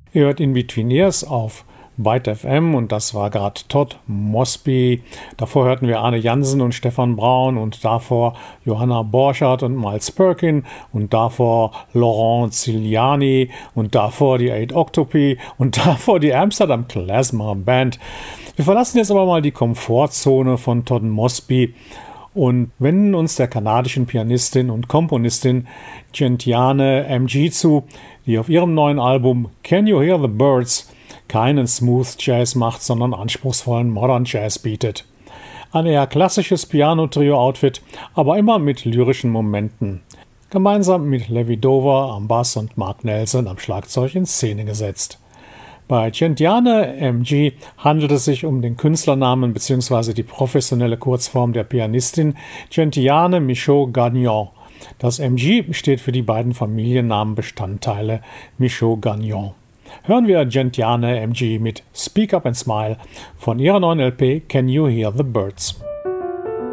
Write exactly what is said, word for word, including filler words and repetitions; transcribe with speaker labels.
Speaker 1: Ihr hört In Between Years auf Byte F M und das war gerade Todd Mosby. Davor hörten wir Arne Jansen und Stefan Braun und davor Johanna Borchardt und Miles Perkin und davor Laurent Ziliani und davor die Eight Octopi und davor die Amsterdam Klezmer Band. Wir verlassen jetzt aber mal die Komfortzone von Todd Mosby und wenden uns der kanadischen Pianistin und Komponistin Gentiane M G zu, die auf ihrem neuen Album Can You Hear the Birds keinen Smooth Jazz macht, sondern anspruchsvollen Modern Jazz bietet. Ein eher klassisches Piano-Trio-Outfit, aber immer mit lyrischen Momenten. Gemeinsam mit Levi Dover am Bass und Mark Nelson am Schlagzeug in Szene gesetzt. Bei Gentiane M G handelt es sich um den Künstlernamen bzw. die professionelle Kurzform der Pianistin Gentiane Michaud-Gagnon. Das M G steht für die beiden Familiennamenbestandteile Michaud-Gagnon. Hören wir Gentiane M G mit Speak Up and Smile von ihrer neuen L P Can You Hear the Birds?